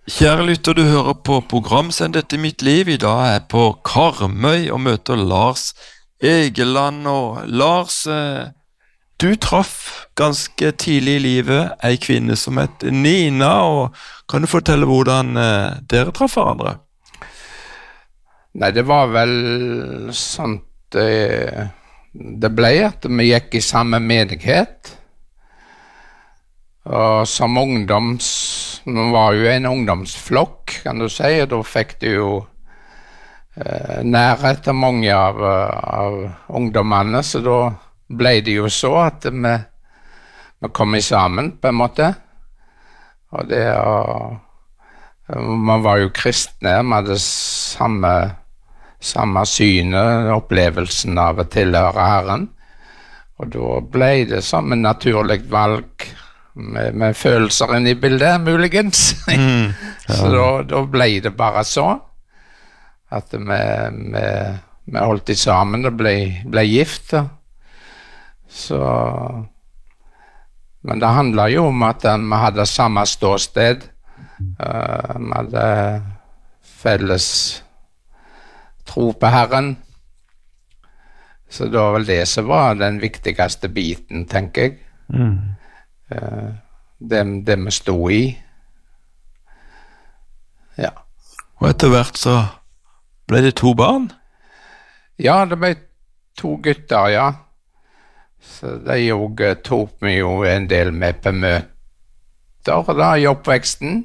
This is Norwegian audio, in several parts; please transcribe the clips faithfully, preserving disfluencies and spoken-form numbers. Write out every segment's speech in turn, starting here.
Kjære lytter, du hører på program Send dette mitt liv. I dag er jeg på Karmøy og møter Lars Egeland. Og Lars, eh, du traff ganske tidlig i livet ei kvinne som het Nina, og kan du fortelle hvordan eh, dere traff hverandre? Nei, det var vel sånn det, det ble at vi gikk i samme menighet. Og som ungdoms, nå var jo en ungdomsflokk, kan du si, og da fikk du jo eh, nærhet til mange av, av ungdommene, så da ble det jo så at vi, vi kom i sammen, på en måte. Og det, og, man var jo kristne, vi hadde samme, samme synet, opplevelsen av å tilhøre Herren, og da ble det som en naturlig valg, Med, med følelser inn i bildet, muligens. Mm, ja. Så da, da ble det bare så, at vi, vi, vi holdt i sammen og ble, ble gift. Så, men det handler jo om at vi hadde samme ståsted, uh, vi hadde felles tro på Herren. Så det var vel det som var den viktigste biten, tenker jeg. Mm. Uh, det, det vi stod i. Ja. Og etter hvert så ble det to barn? Ja, det ble to gutter, ja. Så de jo tok vi jo en del med på møter da, i oppveksten.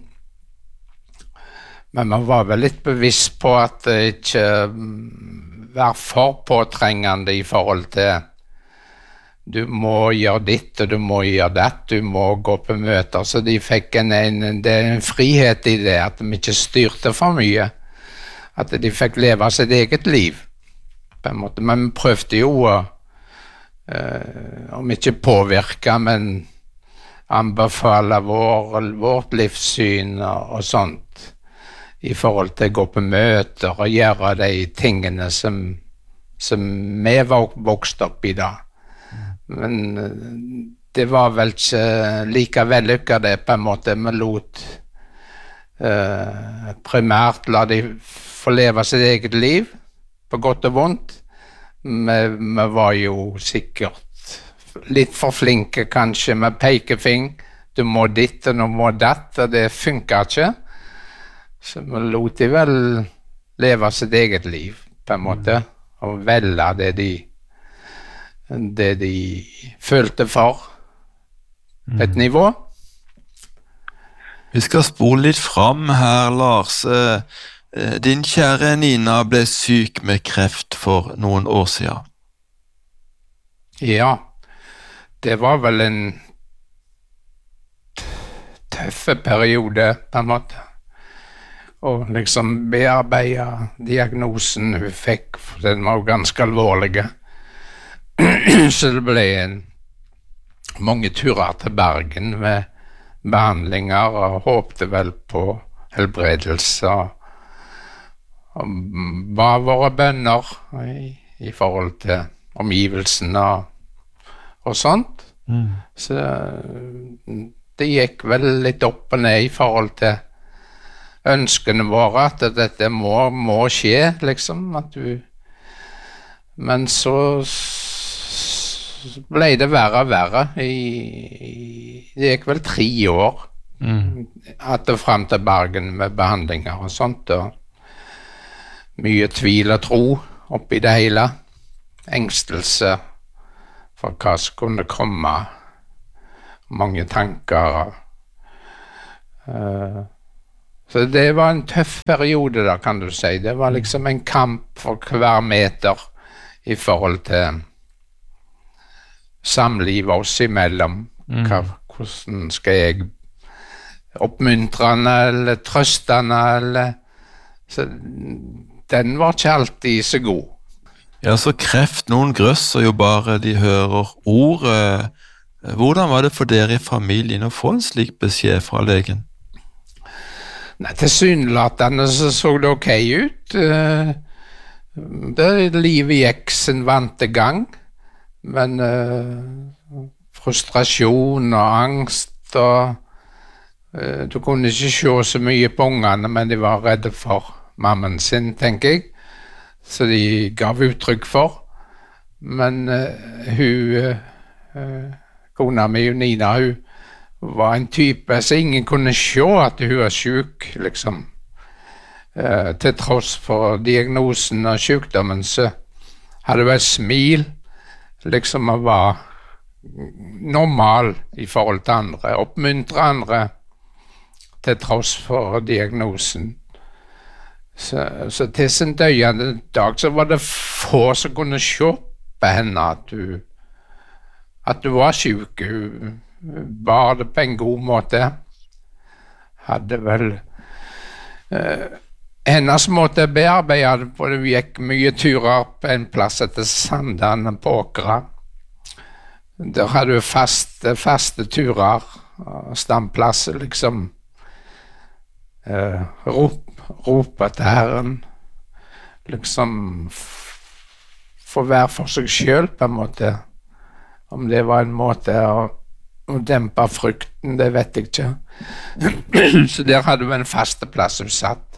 Men man var vel litt bevisst på at det ikke var for påtrengende i forhold til du må gjøre ditt, og du må gjøre det, du må gå på møter, så de fikk en, en, det er en frihet i det, at de ikke styrte for mye, at de fikk leve sitt eget liv, på en måte. Men vi prøvde jo å, uh, om ikke påvirke, men anbefale vår, vårt livssyn og, og sånt, i forhold til å gå på møter og gjøre de tingene som, som vi vokste opp i da. Men det var vel ikke like vellykket det, på en måte. Vi lot uh, primært la de få leve sitt eget liv, på godt og vondt. Vi, vi var jo sikkert litt for flinke kanskje med pekefing. Du må ditt og du må datt, og det funket ikke. Så vi lot de vel leve sitt eget liv, på en måte, og velge det de det de følte for på et nivå. Vi skal spole litt fram her, Lars. Din kjære Nina ble syk med kreft for noen år siden. Ja, det var vel en tøffe periode, på en måte. Og liksom bearbeide diagnosen hun fikk, for den var jo ganske alvorlig. Så det ble en, mange turer til Bergen med behandlinger, og håpte vel på helbredelse, og ba våre bønner i, i forhold til omgivelsene og, og sånt. Mm. Så det gikk vel litt opp og ned i forhold til ønskene våre, at dette må, må skje, liksom, at du, men så ble det verre og verre. I, det gikk vel tre år mm. at det frem til Bergen med behandlinger og sånt, og mye tvil og tro oppi det hele. Engstelse for hva som kunne komme. Mange tanker. Uh, så det var en tøff periode da, kan du si. Det var liksom en kamp for hver meter i forhold til samliv oss imellom. Mm. Hva, hvordan skal jeg oppmuntrende eller trøstende, eller så den var ikke alltid så god. Ja, så kreft, noen grøsser jo bare de hører ordet. Hvordan var det for dere i familien å få en slik beskjed fra legen? Nei, tilsynelatende så så det ok ut. Det livet gikk sin vante gang. Men uh, frustrasjon og angst og Eh, Du kunne ikke se så mye på ungene, men de var redde for mammen sin, tenker jeg. Så de gav uttrykk for. Men eh, hun, eh, eh, kona mi, Nina, hun var en type så ingen kunne se at hun var syk, liksom. Eh, til tross for diagnosen og sykdommen, så hadde hun et smil, liksom å være normal i forhold til andre, oppmuntre andre, til tross for diagnosen. Så, så til sin døende dag så var det få som kunne se på henne at du, at du var syk. Hun bar det på en god måte. Hadde vel eh, hennes måte å bearbeide det på. Det gikk mye turer på en plass etter Sandane på Åkra. Der hadde du faste, faste turer, stamplasser, liksom. Uh, rop, rope til Herren, liksom få være for seg selv på en måte. Om det var en måte å, å dempe frykten, det vet jeg ikke. Så der hadde vi en faste plass hun satt.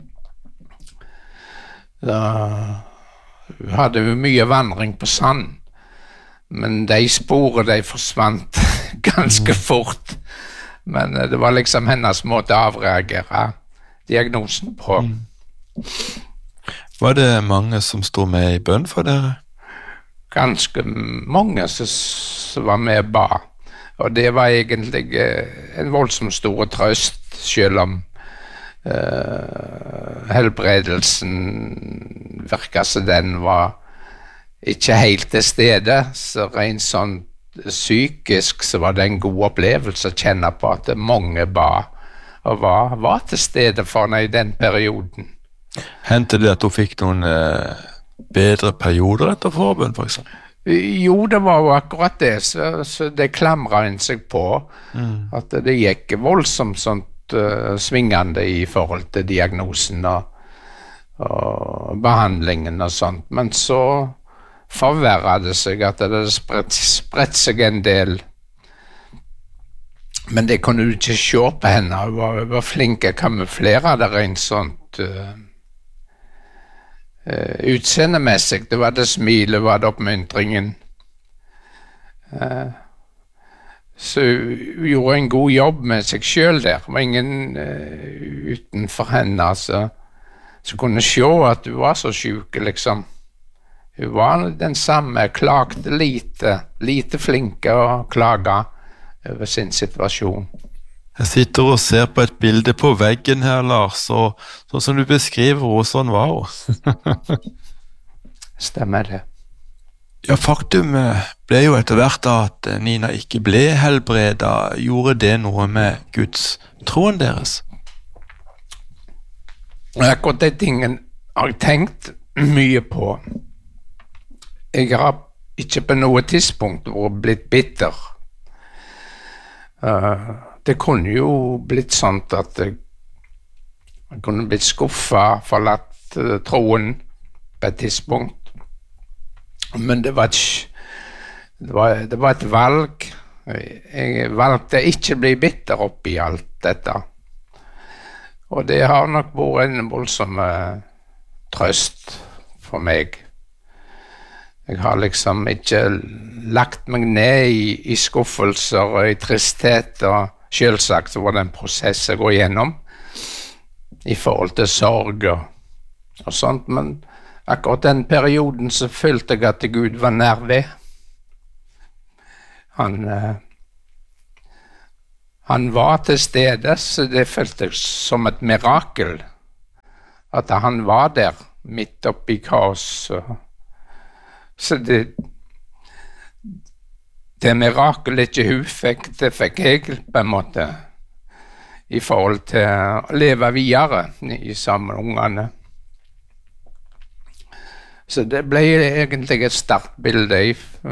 Da hadde vi mye vandring på sand, men de sporene de forsvant ganske fort. Men det var liksom hennes måte å avreagere diagnosen på. Mm. Var det mange som stod med i bønn for dere? Ganske mange som, som var med og ba. Og det var egentlig eh, en voldsomt stor trøst, selv om eh, helbredelsen virket som den var ikke helt til stede. Så rent sånn psykisk så var det en god opplevelse å kjenne på at mange ba og var, var til stede for henne i den perioden. Hendte det at hun fikk noen eh, bedre perioder etter forbønn, for eksempel? Jo, det var jo akkurat det, så, så det klamret en seg på. Mm. At det gikk voldsomt sånt uh, svingende i forhold til diagnosen og, og behandlingen og sånt. Men så forverret det seg at det hadde spredt, spredt seg en del. Men det kunne du ikke se på henne. Hun var, var flink å kamuflere det rent sånt uh, uh, utseendemessig. Det var det smilet, det var det oppmuntringen. Uh, så hun gjorde en god jobb med seg selv der. Det var ingen uh, utenfor henne som kunne se at hun var så syk, liksom. Hun var den samme, klagde lite, lite flinke å klage over sin situasjon. Jeg sitter og ser på et bilde på veggen her, Lars, og sånn som du beskriver henne, sånn var hun. Stemmer det. Ja, faktum ble jo etter hvert at Nina ikke ble helbredet. Gjorde det noe med Guds troen deres? Akkurat de tingene har jeg tenkt mye på. Jeg har ikke på noe tidspunkt vært blitt bitter. Uh, det kunne jo blitt sånn at jeg, jeg kunne blitt skuffet, forlatt uh, troen på et tidspunkt. Men det var, et, det var, det var et valg. Jeg valgte ikke å bli bitter oppi alt dette. Og det har nok vært en voldsom uh, trøst for meg. Jeg har liksom ikke lagt meg ned i, i skuffelser og i tristhet, og selvsagt så var det en prosess jeg går gjennom i forhold til sorg og, og sånt, men akkurat den perioden så følte jeg at Gud var nær ved. Han, eh, han var til stede, så det følte jeg som et mirakel, at han var der midt oppi kaos. Og, så det, det mirakelet ikke hun fikk, det fikk jeg på en måte, i forhold til å leve videre i sammen med ungene. Så det ble egentlig et startbilde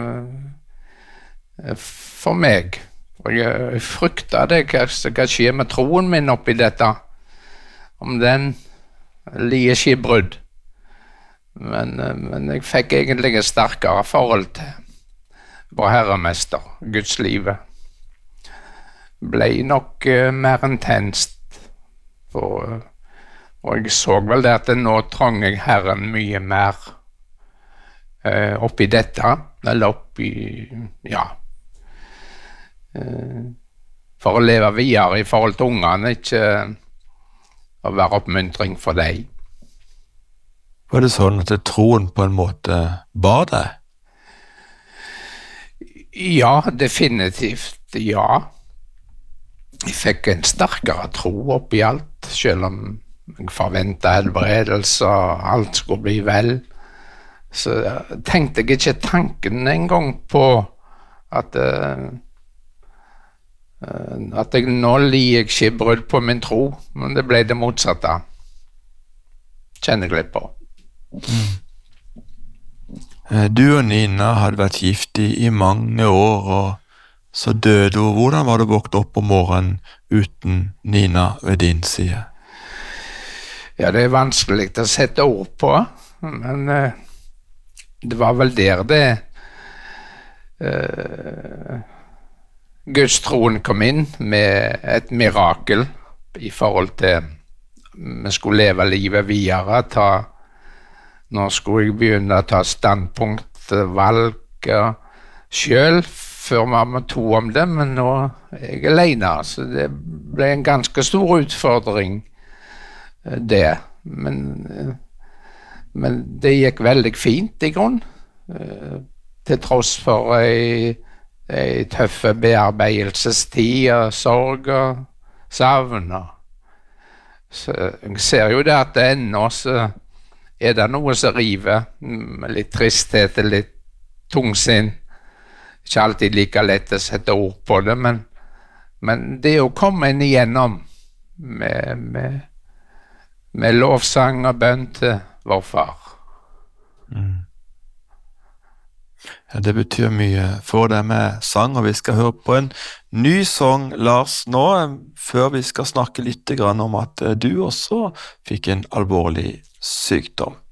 for meg. Og jeg fryktet det, hva som kan skje med troen min oppi dette, om den lider ikke brudd. Men, men jeg fikk egentlig et sterkere forhold til vår herremester, Guds liv. ble nok uh, mer intenst. For, og jeg så vel det at nå trenger jeg Herren mye mer uh, oppi dette, eller oppi, ja, uh, for å leve videre i forhold til ungene, ikke å være oppmuntring for deg. Var det sånn at troen på en måte bar deg? Ja, definitivt, ja. Jeg fikk en sterkere tro oppi alt, selv om jeg forventet helbredelse og alt skulle bli vel. Så tenkte jeg ikke tanken en gang på at, uh, at jeg nå lider jeg ikke brudd på min tro, men det ble det motsatte. Kjenner jeg litt på. Mm. Du og Nina hadde vært gift i, i mange år, og så døde hun. Hvordan var det å våkne opp om morgenen uten Nina ved din side? Ja, det er vanskelig å sette ord på, men uh, det var vel der det uh, Guds troen kom inn med et mirakel i forhold til vi skulle leve livet videre, ta Nå skulle jeg begynne å ta standpunkt, valg selv, før vi var to om det, men nå er jeg alene, så det ble en ganske stor utfordring, det. Men, men det gikk veldig fint i grunn, til tross for en, en tøff bearbeidelsestid og sorg og savn. Så jeg ser jo det at det ennå så er det noe som river, litt tristhet, litt tungsinn. Ikke alltid like lett å sette ord på det, men, men det å komme inn igjennom med, med, med lovsang og bønn til vår far. Mm. Ja, det betyr mye for deg med sang, og vi skal høre på en ny sang, Lars, nå, før vi skal snakke litt grann om at du også fikk en alvorlig sykdom.